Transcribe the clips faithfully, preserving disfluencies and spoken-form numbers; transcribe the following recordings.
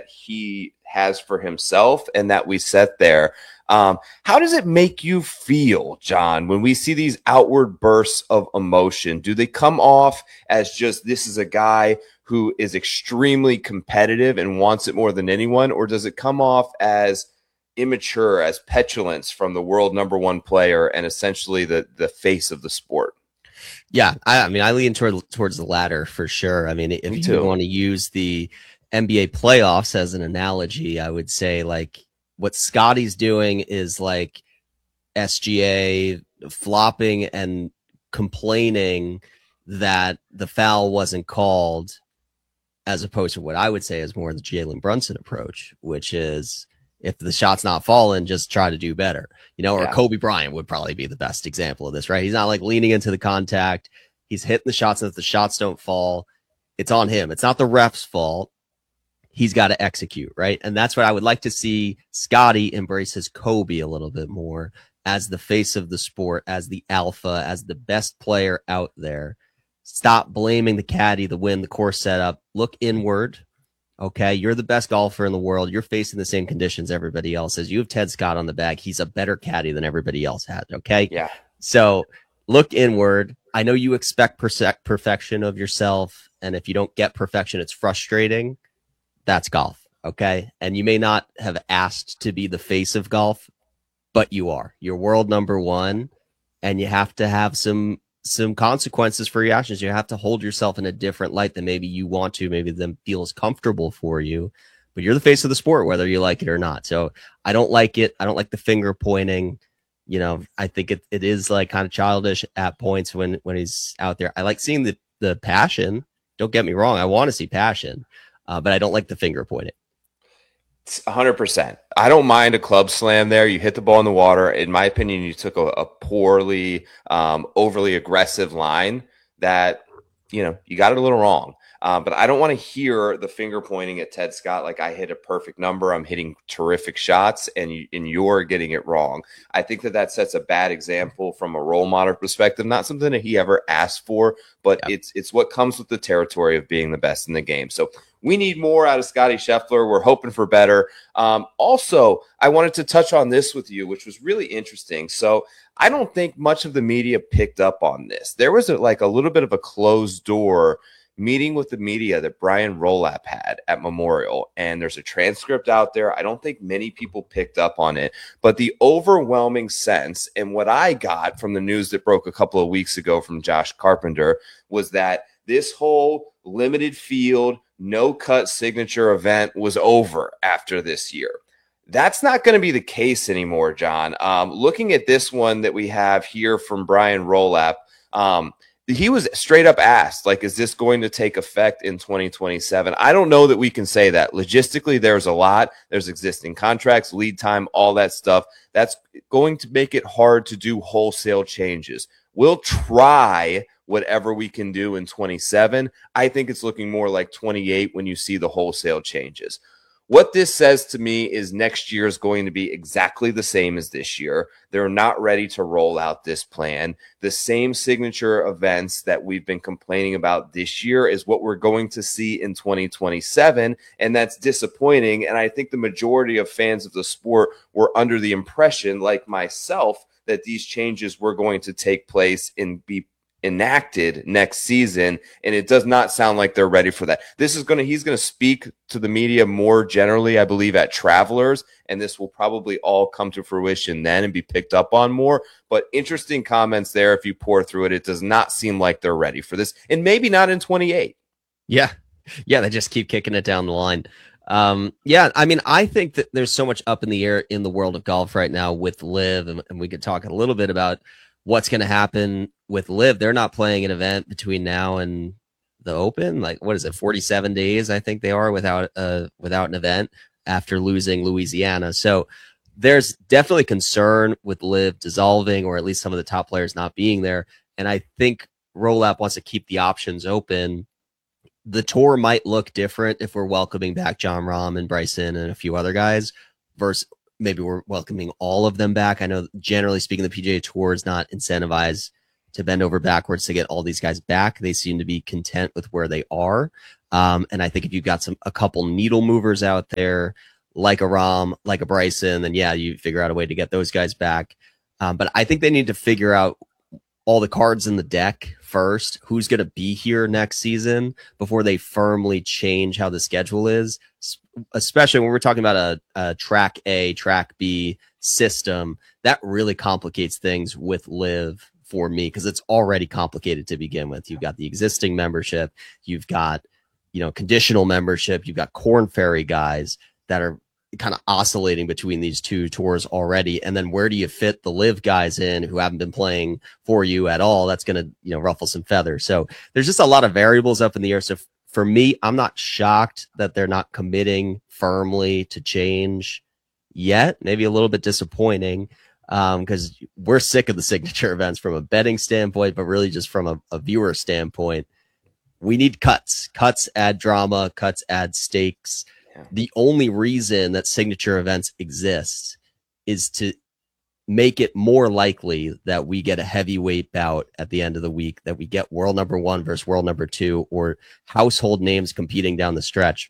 that he has for himself and that we set there. Um, how does it make you feel, John, when we see these outward bursts of emotion? Do they come off as just this is a guy who is extremely competitive and wants it more than anyone, or does it come off as immature, as petulance from the world number one player and essentially the the face of the sport? Yeah, I, I mean, I lean toward, towards the latter for sure. I mean, if Me you too. want to use the N B A playoffs as an analogy, I would say like what Scotty's doing is like S G A flopping and complaining that the foul wasn't called, as opposed to what I would say is more the Jalen Brunson approach, which is if the shot's not falling, just try to do better, you know, or Yeah. Kobe Bryant would probably be the best example of this, right? He's not like leaning into the contact. He's hitting the shots. And if the shots don't fall, it's on him. It's not the ref's fault. He's got to execute, right? And that's what I would like to see Scotty embrace his Kobe a little bit more as the face of the sport, as the alpha, as the best player out there. Stop blaming the caddy, the win, the course setup. Look inward. Okay, you're the best golfer in the world. You're facing the same conditions everybody else is. You have Ted Scott on the bag. He's a better caddy than everybody else had. Okay, Yeah. So look inward. I know you expect perse- perfection of yourself, and if you don't get perfection, it's frustrating. That's golf. Okay, and you may not have asked to be the face of golf, but you are. You're world number one, and you have to have some. some consequences for your actions. You have to hold yourself in a different light than maybe you want to, maybe them feels comfortable for you, but you're the face of the sport, whether you like it or not. So I don't like it. I don't like the finger pointing. You know, I think it, it is like kind of childish at points when, when he's out there. I like seeing the, the passion. Don't get me wrong. I want to see passion, uh, but I don't like the finger pointing. one hundred percent. I don't mind a club slam there. You hit the ball in the water. In my opinion, you took a, a poorly, um, overly aggressive line that, you know, you got it a little wrong. Um, but I don't want to hear the finger pointing at Ted Scott like I hit a perfect number. I'm hitting terrific shots, and, you, and you're getting it wrong. I think that that sets a bad example from a role model perspective. Not something that he ever asked for, but yeah. it's it's what comes with the territory of being the best in the game. So we need more out of Scotty Scheffler. We're hoping for better. Um, also, I wanted to touch on this with you, which was really interesting. So I don't think much of the media picked up on this. There was a, like a little bit of a closed door meeting with the media that Brian Rolap had at Memorial, and there's a transcript out there. I don't think many people picked up on it, but the overwhelming sense, and what I got from the news that broke a couple of weeks ago from Josh Carpenter, was that this whole limited field, no cut signature event was over after this year. That's not going to be the case anymore, John. Um, looking at this one that we have here from Brian Rolap, um, he was straight up asked, like, is this going to take effect in twenty twenty-seven? I don't know that we can say that. Logistically, there's a lot. There's existing contracts, lead time, all that stuff. That's going to make it hard to do wholesale changes. We'll try whatever we can do in twenty-seven. I think it's looking more like twenty-eight when you see the wholesale changes. What this says to me is next year is going to be exactly the same as this year. They're not ready to roll out this plan. The same signature events that we've been complaining about this year is what we're going to see in twenty twenty-seven, and that's disappointing. And I think the majority of fans of the sport were under the impression, like myself, that these changes were going to take place and be enacted next season, and it does not sound like they're ready for that. This is going to, he's going to speak to the media more generally, I believe, at Travelers, and this will probably all come to fruition then and be picked up on more. But interesting comments there. If you pour through it, it does not seem like they're ready for this, and maybe not in twenty-eight. Yeah. Yeah. They just keep kicking it down the line. Um, yeah, I mean, I think that there's so much up in the air in the world of golf right now with Liv, and, and we could talk a little bit about what's going to happen with Liv. They're not playing an event between now and the Open. Like, what is it? forty-seven days, I think they are without uh without an event after losing Louisiana. So there's definitely concern with Liv dissolving, or at least some of the top players not being there. And I think Rolap wants to keep the options open. The tour might look different if we're welcoming back Jon Rahm and Bryson and a few other guys versus maybe we're welcoming all of them back. I know, generally speaking, the P G A Tour is not incentivized to bend over backwards to get all these guys back. They seem to be content with where they are. Um, and I think if you've got some a couple needle movers out there, like a Rom, like a Bryson, then yeah, you figure out a way to get those guys back. Um, but I think they need to figure out all the cards in the deck first, who's going to be here next season before they firmly change how the schedule is, especially when we're talking about a, a track A, track B system. That really complicates things with Live for me, because it's already complicated to begin with. You've got the existing membership, you've got, you know, conditional membership, you've got Corn Ferry guys that are kind of oscillating between these two tours already. And then where do you fit the Live guys in who haven't been playing for you at all? That's going to, you know, ruffle some feathers. So there's just a lot of variables up in the air. So f- for me, I'm not shocked that they're not committing firmly to change yet. Maybe a little bit disappointing, um, because we're sick of the signature events from a betting standpoint, but really just from a, a viewer standpoint. We need cuts. Cuts add drama. Cuts add stakes. The only reason that signature events exist is to make it more likely that we get a heavyweight bout at the end of the week, that we get world number one versus world number two, or household names competing down the stretch.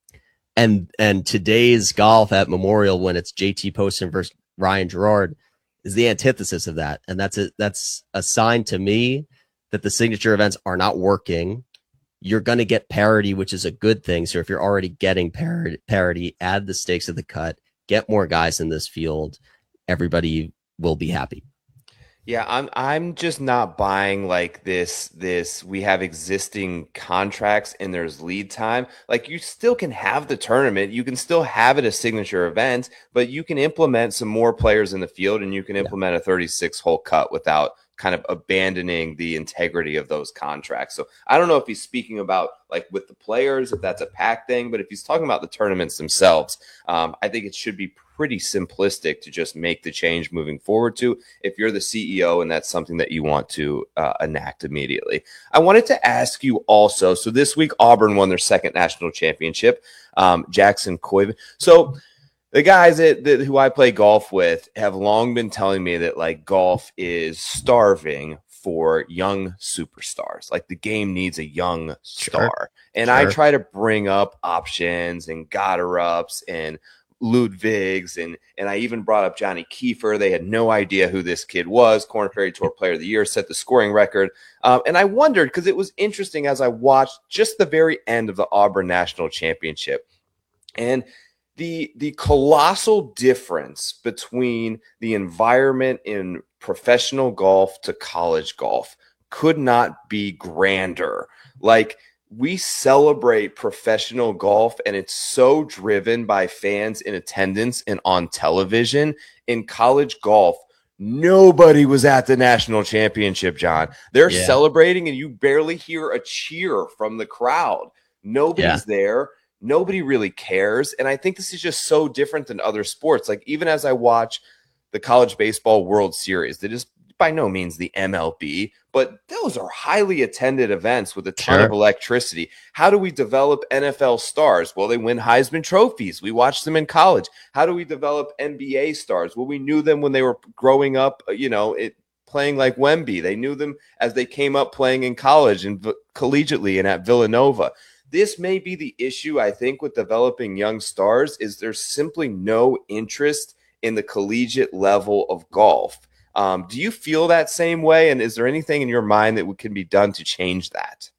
And and today's golf at Memorial, when it's J T Poston versus Ryan Gerard, is the antithesis of that. And that's a, that's a sign to me that the signature events are not working. You're going to get parity, which is a good thing. So if you're already getting par- parity, add the stakes of the cut, get more guys in this field. Everybody will be happy. Yeah, I'm I'm just not buying like this this we have existing contracts and there's lead time. Like, you still can have the tournament, you can still have it a signature event, but you can implement some more players in the field, and you can implement yeah. a thirty-six hole cut without kind of abandoning the integrity of those contracts. So I don't know if he's speaking about like with the players, if that's a pack thing, but if he's talking about the tournaments themselves, um, I think it should be pretty simplistic to just make the change moving forward to, if you're the C E O and that's something that you want to uh, enact immediately. I wanted to ask you also, so this week Auburn won their second national championship, um, Jackson Coyven. So the guys that, that who I play golf with have long been telling me that like golf is starving for young superstars. Like, the game needs a young star. Sure. And sure. I try to bring up options and Gotterups and Ludwigs, and and I even brought up Johnny Kiefer. They had no idea who this kid was. Corn Ferry Tour Player of the Year, set the scoring record. Um, and I wondered, because it was interesting as I watched just the very end of the Auburn National Championship, and the the colossal difference between the environment in professional golf to college golf could not be grander. Like, we celebrate professional golf, and it's so driven by fans in attendance and on television. In college golf, nobody was at the national championship, John. They're yeah. celebrating, and you barely hear a cheer from the crowd. Nobody's yeah. there. Nobody really cares. And I think this is just so different than other sports. Like, even as I watch the College Baseball World Series, that is by no means the M L B, but those are highly attended events with a ton sure. of electricity. How do we develop N F L stars? Well, they win Heisman trophies. We watched them in college. How do we develop N B A stars? Well, we knew them when they were growing up, you know, it, playing like Wemby. They knew them as they came up playing in college and v- collegiately and at Villanova. This may be the issue, I think, with developing young stars, is there's simply no interest in the collegiate level of golf. Um, do you feel that same way? And is there anything in your mind that can be done to change that?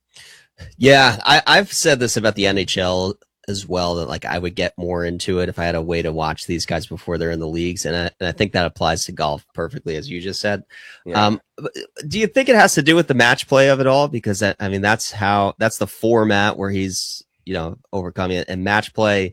Yeah, I, I've said this about the N H L as well, that like I would get more into it if I had a way to watch these guys before they're in the leagues. And I, and I think that applies to golf perfectly, as you just said. Yeah. Um, do you think it has to do with the match play of it all? Because that, I mean, that's how, that's the format where he's, you know, overcoming it. And match play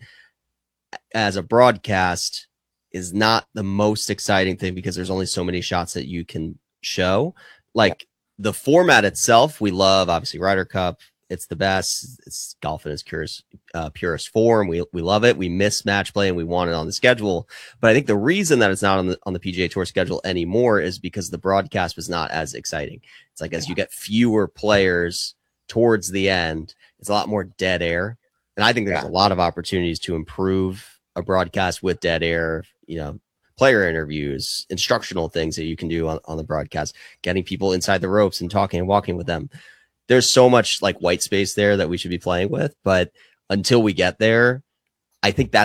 as a broadcast is not the most exciting thing, because there's only so many shots that you can show. Like yeah. the format itself, we love, obviously, Ryder Cup. It's the best. It's golf in its purest, uh, purest form. We we love it. We miss match play, and we want it on the schedule. But I think the reason that it's not on the on the P G A Tour schedule anymore is because the broadcast was not as exciting. It's like, as you get fewer players towards the end, it's a lot more dead air. And I think there's yeah. a lot of opportunities to improve a broadcast with dead air, you know, player interviews, instructional things that you can do on, on the broadcast, getting people inside the ropes and talking and walking with them. there's so much like white space there that we should be playing with. But until we get there, I think that